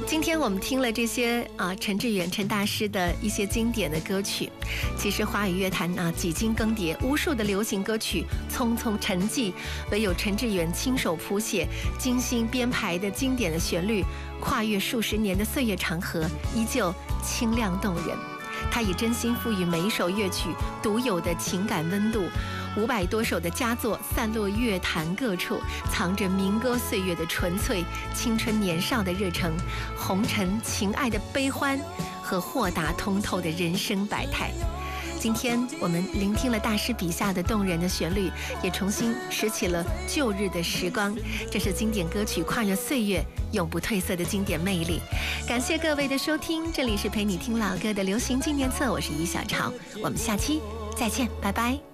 今天我们听了这些陈志远陈大师的一些经典的歌曲。其实华语乐坛几经更迭，无数的流行歌曲匆匆沉寂，唯有陈志远亲手谱写、精心编排的经典的旋律，跨越数十年的岁月长河，依旧清亮动人。他以真心赋予每一首乐曲独有的情感温度，500多首的佳作散落乐坛各处，藏着民歌岁月的纯粹，青春年少的热诚，红尘情爱的悲欢和豁达通透的人生百态。今天我们聆听了大师笔下的动人的旋律，也重新拾起了旧日的时光。这是经典歌曲跨越岁月永不褪色的经典魅力。感谢各位的收听，这里是陪你听老歌的流行纪念册，我是于小潮，我们下期再见，拜拜。